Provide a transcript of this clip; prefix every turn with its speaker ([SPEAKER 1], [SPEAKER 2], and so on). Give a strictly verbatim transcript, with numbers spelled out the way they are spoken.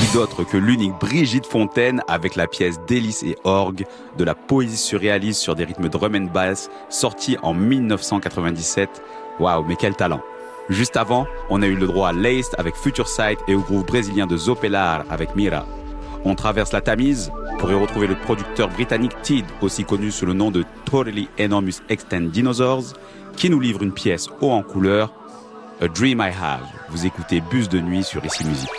[SPEAKER 1] d'autre que l'unique Brigitte Fontaine avec la pièce Délices et orgue de la poésie surréaliste sur des rythmes drum and bass sortie en dix-neuf cent quatre-vingt-dix-sept. Waouh, mais quel talent! Juste avant, on a eu le droit à Laced avec Future Sight et au groupe brésilien de Zopelar avec Mira. On traverse la Tamise pour y retrouver le producteur britannique Tid, aussi connu sous le nom de Totally Enormous Extend Dinosaurs, qui nous livre une pièce haut en couleur, A Dream I Have. Vous écoutez Bus de nuit sur Ici Musique.